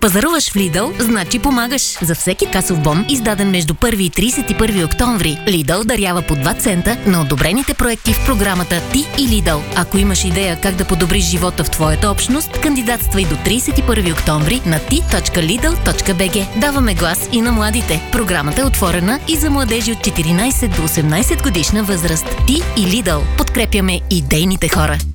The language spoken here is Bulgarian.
Пазаруваш в Lidl, значи помагаш. За всеки касов бон, издаден между 1 и 31 октомври, Lidl дарява по 2 цента на одобрените проекти в програмата Ти и Lidl. Ако имаш идея как да подобриш живота в твоята общност, кандидатствай до 31 октомври на ti.lidl.bg. Даваме глас и на младите. Програмата е отворена и за младежи от 14 до 18 годишна възраст. Ти и Lidl. Подкрепяме идейните хора.